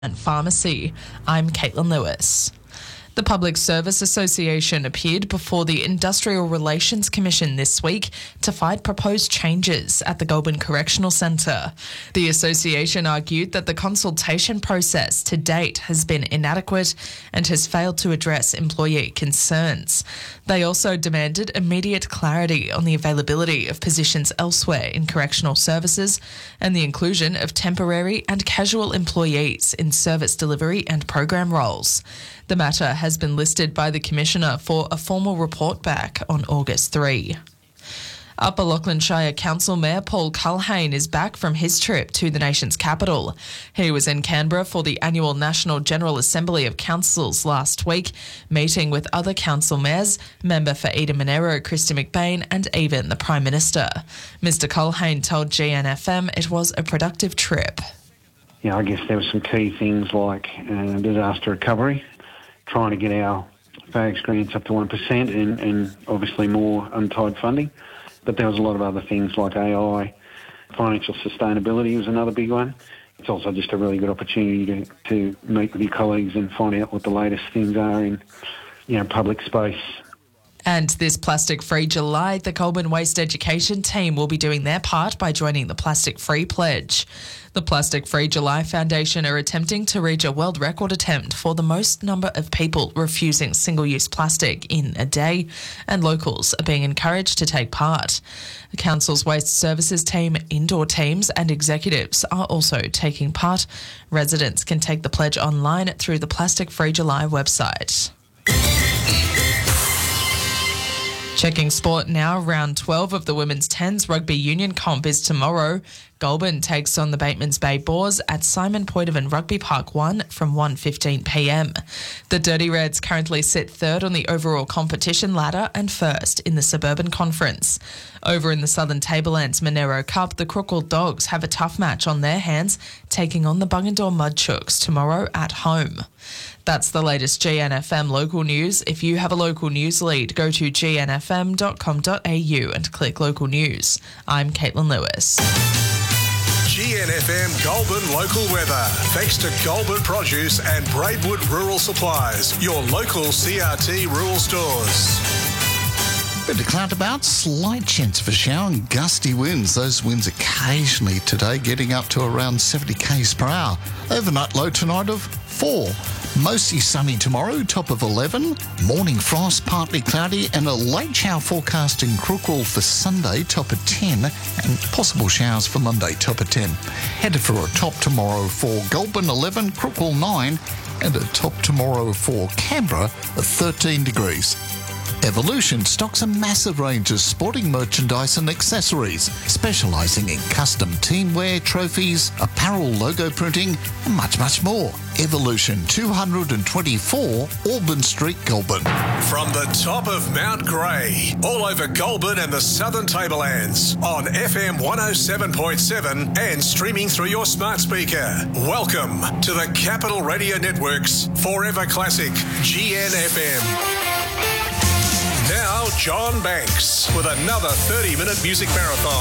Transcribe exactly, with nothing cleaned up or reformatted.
and pharmacy. I'm Caitlin Lewis. The Public Service Association appeared before the Industrial Relations Commission this week to fight proposed changes at the Goulburn Correctional Centre. The association argued that the consultation process to date has been inadequate and has failed to address employee concerns. They also demanded immediate clarity on the availability of positions elsewhere in correctional services and the inclusion of temporary and casual employees in service delivery and program roles. The matter has been listed by the Commissioner for a formal report back on August third. Upper Lachlan Shire Council Mayor Paul Culhane is back from his trip to the nation's capital. He was in Canberra for the annual National General Assembly of Councils last week, meeting with other council mayors, member for Eden Monaro Christy McBain and even the Prime Minister. Mister Culhane told G N F M it was a productive trip. Yeah, I guess there were some key things like uh, disaster recovery, trying to get our F A G S grants up to one percent and, and obviously more untied funding. But there was a lot of other things like A I, financial sustainability was another big one. It's also just a really good opportunity to, to meet with your colleagues and find out what the latest things are in, you know, public space. And this Plastic Free July, the Goulburn Waste Education team will be doing their part by joining the Plastic Free Pledge. The Plastic Free July Foundation are attempting to reach a world record attempt for the most number of people refusing single-use plastic in a day, and locals are being encouraged to take part. The Council's Waste Services team, indoor teams and executives are also taking part. Residents can take the pledge online through the Plastic Free July website. Checking sport now, round twelve of the Women's Tens Rugby Union comp is tomorrow. Goulburn takes on the Batemans Bay Boars at Simon Poitevin Rugby Park one from one fifteen p m. The Dirty Reds currently sit third on the overall competition ladder and first in the Suburban Conference. Over in the Southern Tablelands Monaro Cup, the Crookall Dogs have a tough match on their hands, taking on the Bungendore Mudchooks tomorrow at home. That's the latest G N F M local news. If you have a local news lead, go to g n f m dot com dot a u and click local news. I'm Caitlin Lewis. G N F M Goulburn local weather. Thanks to Goulburn Produce and Braidwood Rural Supplies, your local C R T rural stores. Bit of cloud about, slight chance of a shower and gusty winds. Those winds occasionally today getting up to around seventy k's per hour. Overnight low tonight of four. Mostly sunny tomorrow, top of eleven. Morning frost, partly cloudy, and a late shower forecast in Crookall for Sunday, top of ten, and possible showers for Monday, top of ten. Headed for a top tomorrow for Goulburn eleven, Crookall nine, and a top tomorrow for Canberra of thirteen degrees. Evolution stocks a massive range of sporting merchandise and accessories, specialising in custom teamwear, trophies, apparel, logo printing, and much, much more. Evolution two twenty-four, Auburn Street, Goulburn. From the top of Mount Grey, all over Goulburn and the Southern Tablelands, on F M one oh seven point seven and streaming through your smart speaker. Welcome to the Capital Radio Network's Forever Classic, G N F M. Now, John Banks with another thirty-minute music marathon.